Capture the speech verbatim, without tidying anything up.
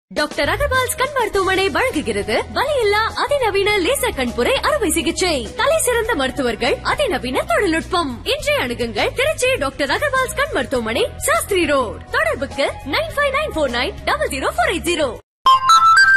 Doctor Agarwal's கண் மருத்துவமனை வழங்குகிறது வலியில்லா அதிநவீன லேசர் கண்புரை அறுவை சிகிச்சை. தலை சிறந்த மருத்துவர்கள், அதிநவீன தொழில்நுட்பம். இன்றைய அணுகுங்கள் திருச்சி டாக்டர் அகர்வால்ஸ் கண் மருத்துவமனை, சாஸ்திரி ரோட். தொடர்புக்கு நைன் ஃபைவ் நைன் போர் nine double zero four eight zero.